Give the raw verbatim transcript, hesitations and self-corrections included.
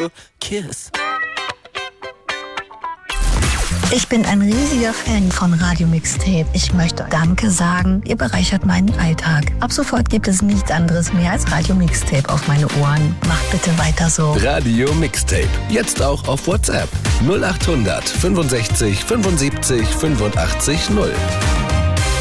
you kiss. Ich bin ein riesiger Fan von Radio Mixtape. Ich möchte Danke sagen. Ihr bereichert meinen Alltag. Ab sofort gibt es nichts anderes mehr als Radio Mixtape auf meine Ohren. Macht bitte weiter so. Radio Mixtape. Jetzt auch auf WhatsApp. null acht hundert fünfundsechzig fünfundsiebzig fünfundachtzig null.